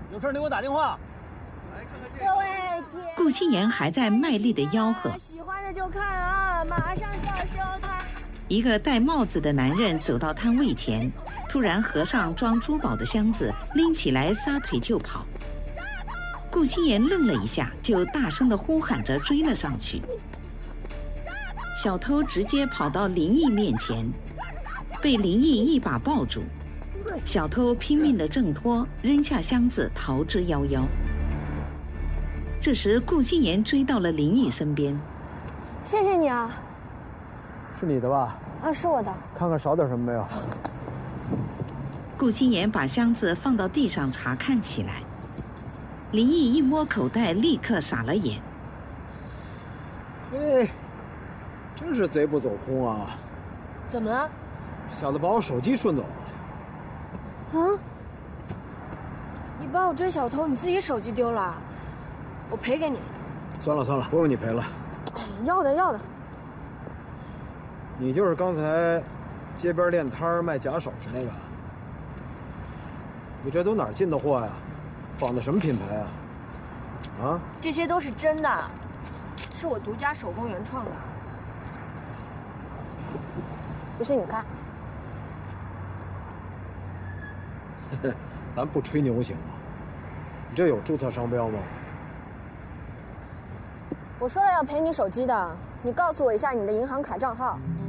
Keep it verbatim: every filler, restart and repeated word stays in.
有事你给我打电话。 各位姐， 顾心妍还在卖力的吆喝， 喜欢的就看啊，马上就要收摊。 一个戴帽子的男人走到摊位前，突然合上装珠宝的箱子，拎起来撒腿就跑。顾心妍愣了一下，就大声地呼喊着追了上去。小偷直接跑到林毅面前，被林毅一把抱住。小偷拼命地挣脱，扔下箱子逃之夭夭。这时，顾心妍追到了林毅身边。 谢谢你啊。 是你的吧？ 啊，是我的。 看看少点什么没有。 顾心妍把箱子放到地上查看起来。林毅一摸口袋，立刻傻了眼。 哎，真是贼不走空啊！ 怎么了？ 小子把我手机顺走了。 啊？你帮我追小偷，你自己手机丢了，我赔给你。 算了算了，不用你赔了。 要的要的。 你就是刚才街边练摊卖假首饰那个？你这都哪儿进的货呀？仿的什么品牌啊？啊？ 这些都是真的，是我独家手工原创的。不信你看。 咱不吹牛行吗？你这有注册商标吗？ 我说了要赔你手机的，你告诉我一下你的银行卡账号。